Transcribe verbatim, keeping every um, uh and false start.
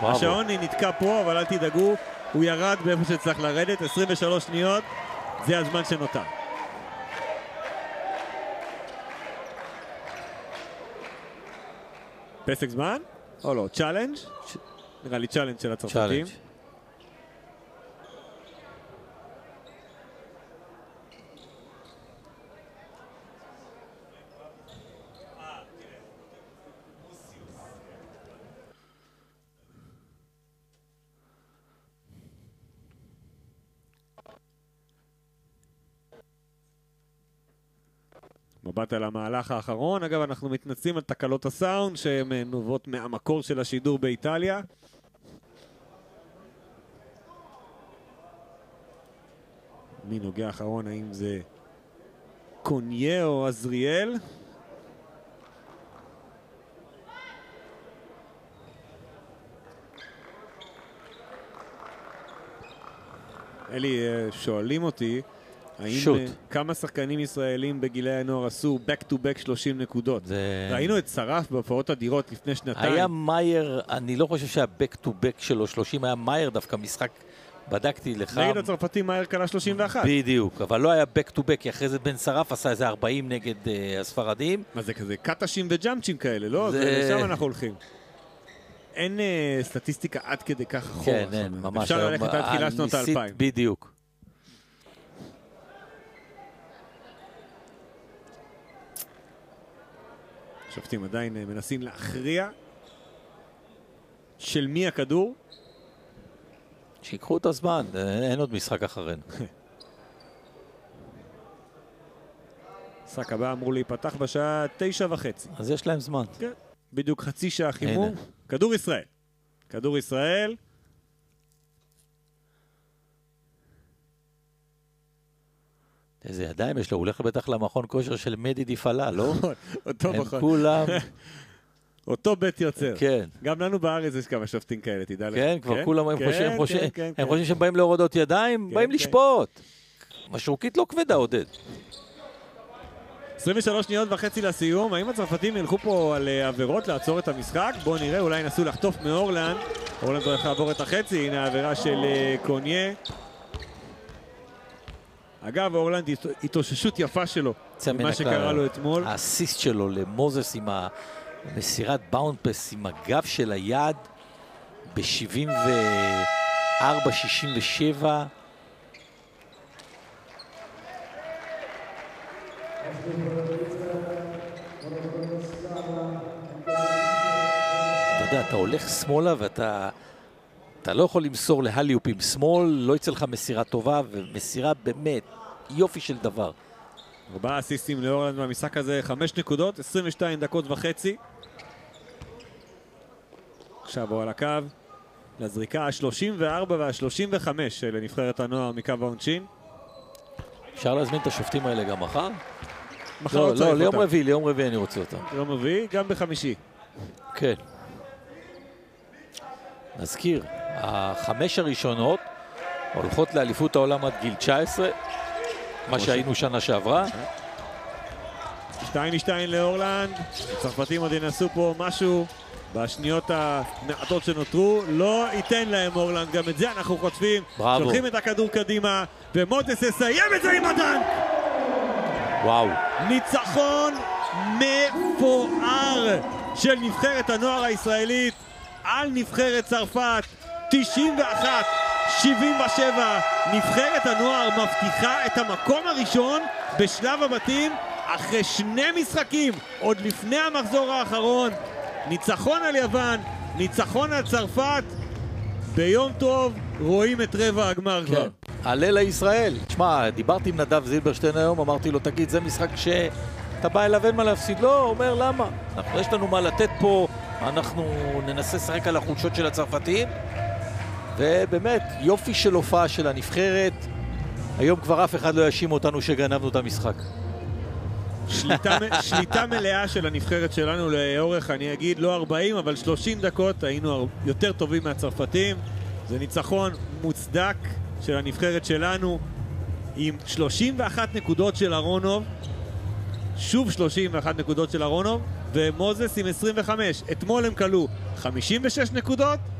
השעון נתקע פה, אבל אל תדאגו, הוא ירד באיפה שצריך לרדת, עשרים ושלוש שניות, זה הזמן שנותר. פסק זמן? או לא, צ'אלנג'? נראה לי צ'אלנג' של הצרפתים. מבט על המהלך האחרון. אגב, אנחנו מתנצלים על תקלות הסאונד שהן נובעות מהמקור של השידור באיטליה. מי נוגע אחרון? האם זה קוניה או עזריאל? אלי, שואלים אותי האם כמה שחקנים ישראלים בגילי הנוער עשו back to back שלושים נקודות? ראינו את שרף בהופעות אדירות לפני שנתיים. היה מאייר, אני לא חושב שה-back to back שלו שלושים, היה מאייר דווקא משחק, בדקתי לך. נגד הצרפתים מאייר קלה שלושים ואחת. בדיוק, אבל לא היה back to back, כי אחרי זה בן שרף עשה איזה ארבעים נגד הספרדים. מה זה כזה? קטשים וג'אמצ'ים כאלה, לא? לשם אנחנו הולכים. אין סטטיסטיקה עד כדי כך אחורה. כן, אין, ממש. אפשר ללכת עד תחילת שנות האלפיים. בדיוק. שופטים עדיין מנסים להכריע של מי הכדור. שיקחו את הזמן, אין עוד משחק אחרינו. משחק הבא אמור להיפתח בשעה תשע וחצי. אז יש להם זמן. כן, בדיוק חצי שעה חימום. כדור ישראל. כדור ישראל. איזה ידיים יש לו, הוא הולך בטח למכון כושר של מדי דיפלה, לא? אותו מכון. הם כולם... אותו בית יוצר. כן. גם לנו בארץ יש כמה שופטים כאלה, תדע לך. כן, כבר כולם, הם חושבים שהם באים להורדות ידיים, באים לשפוט. משרוקית לא כבדה, עודד. עשרים ושלוש שניות וחצי לסיום. האם הצרפתים ילכו פה על עבירות לעצור את המשחק? בואו נראה, אולי נסו לחטוף מאורלנד. אורלנד הולך לעבור את החצי, הנה העבירה של קוניה. אגב, אורלנד התאוששות יפה שלו, מה שקרה לו אתמול. האסיסט שלו למוזס עם המסירת באונדפס, עם הגב של היד, ב-שבעים וארבע שישים ושבע. אתה יודע, אתה הולך שמאלה ואתה... אתה לא יכול למסור להליופ עם שמאל, לא יצא לך מסירה טובה, ומסירה באמת יופי של דבר. ארבעה אסיסטים לאורלנד במשחק הזה, חמש נקודות, עשרים ושתיים דקות וחצי. עכשיו הוא על הקו, לזריקה ה-שלושים וארבע וה-שלושים וחמש של נבחרת הנוער מקו העונשין. אפשר להזמין את השופטים האלה גם מחר? מחר לא, לא צריך לא, ליום אותם. רביעי, ליום רביעי אני רוצה אותם. יום רביעי, גם בחמישי. כן. נזכיר, החמש הראשונות הולכות לאליפות העולם עד גיל תשע עשרה, מה שהיינו שנה שעברה. שתיים משתיים לאורלנד, הצרפתים עוד ינסו פה משהו בשניות המעטות שנותרו, לא ייתן להם אורלנד, גם את זה אנחנו חוטפים, שולחים את הכדור קדימה, ומוטס יסיים את זה עם הדנק! וואו. ניצחון מפואר של נבחרת הנוער הישראלית על נבחרת צרפת, תשעים ואחת שבעים ושבע. נבחרת הנוער מבטיחה את המקום הראשון בשלב הבתים אחרי שני משחקים, עוד לפני המחזור האחרון. ניצחון על יוון, ניצחון על צרפת. ביום טוב רואים את רבע הגמר כבר. עלה לישראל. תשמע, דיברתי עם נדב זילברשטיין היום, אמרתי לו, תגיד, זה משחק שאתה בא אליו, אין מה להפסיד. לא, אומר, למה? יש לנו מה לתת פה, אנחנו ננסה לשחק על החולשות של הצרפתים, ובאמת, יופי של הופעה של הנבחרת. היום כבר אף אחד לא יאשים אותנו שגנבנו את המשחק. שליטה, שליטה מלאה של הנבחרת שלנו לאורך, אני אגיד, לא ארבעים, אבל שלושים דקות היינו יותר טובים מהצרפתים. זה ניצחון מוצדק של הנבחרת שלנו, עם שלושים ואחת נקודות של ארונוב, שוב שלושים ואחת נקודות של ארונוב, ומוזס עם עשרים וחמש. אתמול הם קלו חמישים ושש נקודות,